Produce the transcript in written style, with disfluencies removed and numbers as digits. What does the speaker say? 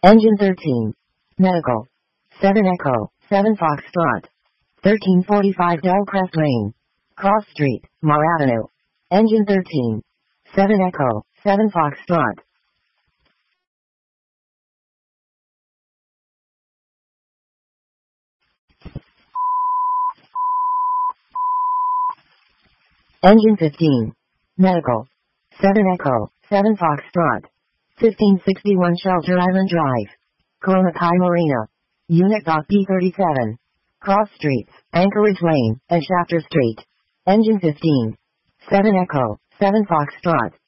Engine 13. Medical. 7 Echo, 7 Foxtrot. 1345 Delcrest Lane. Cross Street, Mar Avenue. Engine 13. 7 Echo, 7 Foxtrot. Engine 15. Medical. 7 Echo, 7 Foxtrot. 1561 Shelter Island Drive. Corona Kai Marina. Unit B37. Cross Streets, Anchorage Lane, and Shafter Street. Engine 15. 7 Echo, 7 Foxtrot.